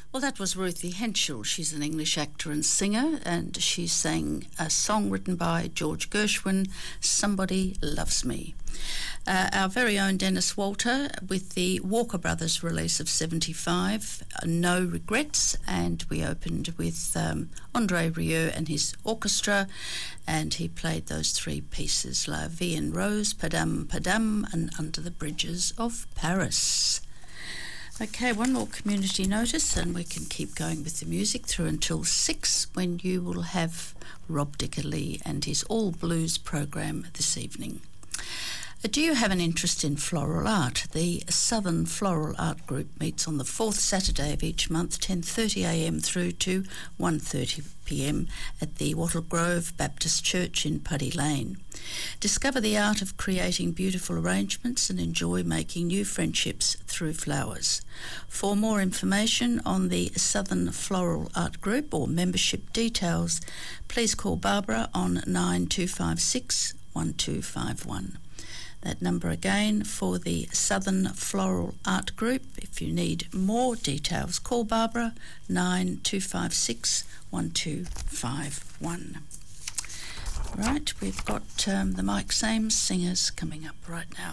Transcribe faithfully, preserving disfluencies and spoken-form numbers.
Well, that was Ruthie Henschel. She's an English actor and singer, and she sang a song written by George Gershwin, Somebody Loves Me. Uh, our very own Dennis Walter with the Walker Brothers release of seventy-five, No Regrets, and we opened with um, Andre Rieu and his orchestra, and he played those three pieces, La Vie en Rose, Padam Padam, and Under the Bridges of Paris. Okay, one more community notice and we can keep going with the music through until six, when you will have Rob Dickerley and his All Blues program this evening. Uh, do you have an interest in floral art? The Southern Floral Art Group meets on the fourth Saturday of each month, ten thirty a m through to one thirty p m at the Wattle Grove Baptist Church in Puddy Lane. Discover the art of creating beautiful arrangements and enjoy making new friendships through flowers. For more information on the Southern Floral Art Group or membership details, please call Barbara on nine two five six, one two five one. That number again for the Southern Floral Art Group. If you need more details, call Barbara nine two five six, one two five one. Right, we've got um, the Mike Sames Singers coming up right now.